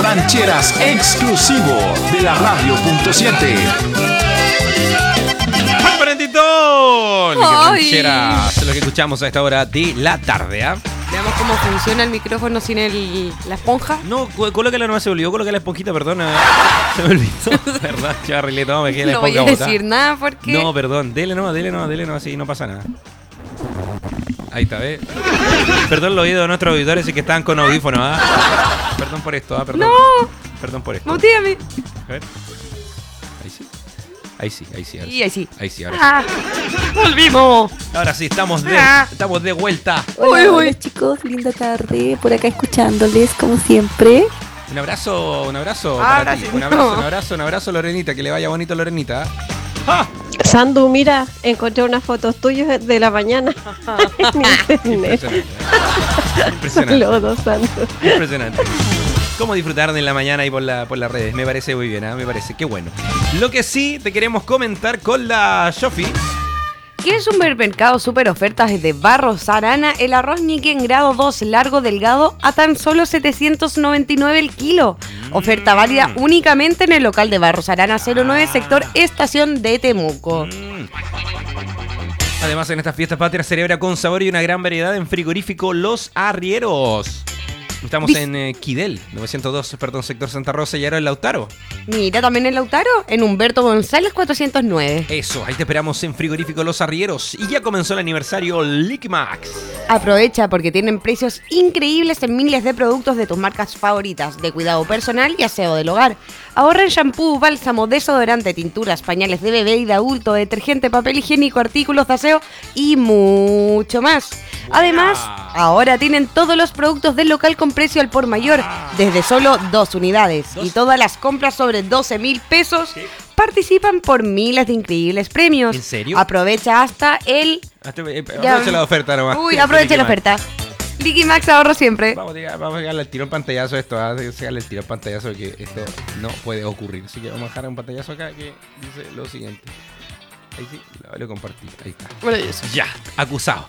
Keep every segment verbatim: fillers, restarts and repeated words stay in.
Rancheras exclusivo de la radio punto siete. Rancheras, lo que escuchamos a esta hora de la tarde, ¿ah? ¿eh? Veamos cómo funciona el micrófono sin el, la esponja. No, colócala, no me se olvidó, coloca la esponjita, perdona. Se me olvidó, verdad, yo arreglé todo, me quedé la no esponja voy a botada. decir nada porque... No, perdón, dele no, dele no, dele no, así no pasa nada. Ahí está, ¿ves? Perdón los oídos de nuestros auditores y que estaban con audífonos, ¿ah? Perdón por esto, ¿ah? Perdón. No. Perdón por esto. Muteame. A ver. Ahí sí. Ahí sí, ahí sí. Ahora Y ahí sí. Ahí sí, ahora ah. sí. ¡Volvimos! Ahora sí, estamos de, Ah. estamos de vuelta. Hola, Uy, uy. hola chicos, linda tarde, por acá escuchándoles como siempre. Un abrazo, un abrazo Ahora para ti. sí, Un abrazo, no. un abrazo, un abrazo, Lorenita. Que le vaya bonito, Lorenita. ¡Ah! Sandu, mira, encontré unas fotos tuyas de la mañana en internet. Impresionante. ¿eh? Impresionante. Los dos, Sandu. Impresionante. Cómo disfrutar de la mañana y por, la, por las redes. Me parece muy bien, ¿eh? Me parece. Qué bueno. Lo que sí te queremos comentar con la Shofi. ¿Qué supermercado super ofertas desde Barros Arana? El arroz Nicky en grado dos, largo, delgado, a tan solo setecientos noventa y nueve el kilo. Oferta válida únicamente en el local de Barros Arana cero nueve, sector Estación de Temuco. Mm. Además, en estas fiestas patrias celebra con sabor y una gran variedad en frigorífico Los Arrieros. Estamos Vis- en eh, Quidel, novecientos dos, perdón, sector Santa Rosa y ahora en Lautaro. Mira, también en Lautaro, en Humberto González cuatrocientos nueve. Eso, ahí te esperamos en frigorífico Los Arrieros. Y ya comenzó el aniversario Liqui Max. Aprovecha porque tienen precios increíbles en miles de productos de tus marcas favoritas de cuidado personal y aseo del hogar. Ahorra en shampoo, bálsamo, desodorante, tinturas, pañales de bebé y de adulto, detergente, papel higiénico, artículos de aseo y mucho más. Además, ahora tienen todos los productos del local con precio al por mayor, desde solo dos unidades. Y todas las compras sobre doce mil pesos participan por miles de increíbles premios. ¿En serio? Aprovecha hasta el... Aprovecha la oferta nomás. Uy, aprovecha la oferta. Liqui Max ahorro siempre. Vamos a, llegar, vamos a llegarle al tiro en pantallazo a esto, ¿ah? Vamos a llegarle al tiro en pantallazo que esto no puede ocurrir. Así que vamos a dejar un pantallazo acá que dice lo siguiente. Ahí sí, lo, lo compartí. Ahí está. Maravilloso. Ya, acusado.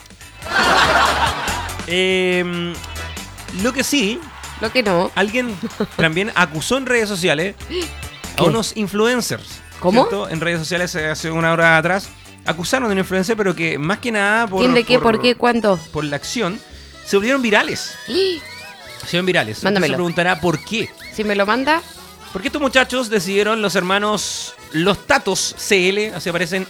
eh, lo que sí, Lo que no. alguien también acusó en redes sociales a unos influencers. ¿Cómo? ¿Cierto? En redes sociales hace una hora atrás acusaron de un influencer, pero que más que nada por, ¿Quién de qué? ¿Por qué? ¿Cuánto? por la acción se volvieron virales. Se volvieron virales. Mándamelo. Se preguntará por qué. Si me lo manda, Porque estos muchachos decidieron, los hermanos Los Tatos C L, así aparecen